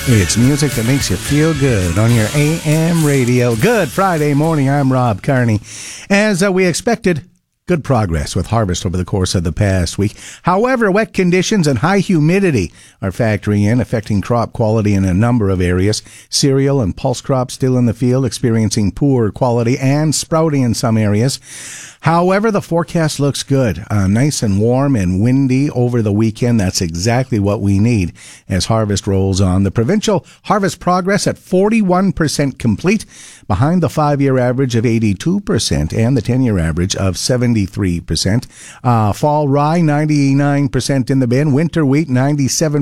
It's music that makes you feel good on your AM radio. Good Friday morning. I'm Rob Carney. As we expected, good progress with harvest over the course of the past week. However, wet conditions and high humidity are factoring in, affecting crop quality in a number of areas. Cereal and pulse crops still in the field, experiencing poor quality and sprouting in some areas. However, the forecast looks good. Nice and warm and windy over the weekend. That's exactly what we need as harvest rolls on. The provincial harvest progress at 41% complete, behind the 5-year average of 82% and the 10-year average of 73%. Fall rye, 99% in the bin. Winter wheat, 97%